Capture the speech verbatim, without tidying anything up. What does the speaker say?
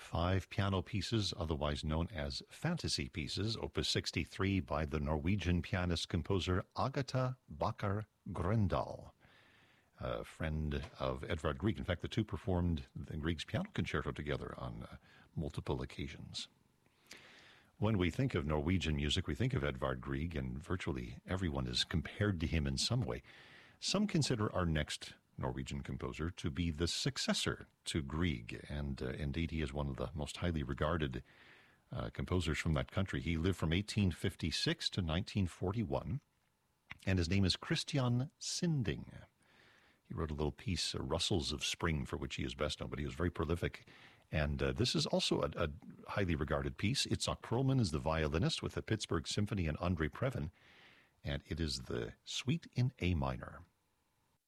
five piano pieces, otherwise known as fantasy pieces, opus sixty-three by the Norwegian pianist-composer Agatha Bakker Grøndahl, a friend of Edvard Grieg. In fact, the two performed the Grieg's piano concerto together on uh, multiple occasions. When we think of Norwegian music, we think of Edvard Grieg, and virtually everyone is compared to him in some way. Some consider our next Norwegian composer to be the successor to Grieg, and uh, indeed he is one of the most highly regarded uh, composers from that country. He lived from eighteen fifty-six to nineteen forty-one, and his name is Christian Sinding. He wrote a little piece, uh, Rustles of Spring, for which he is best known, but he was very prolific. And uh, this is also a, a highly regarded piece. Itzhak Perlman is the violinist with the Pittsburgh Symphony and Andre Previn, and it is the Suite in A minor.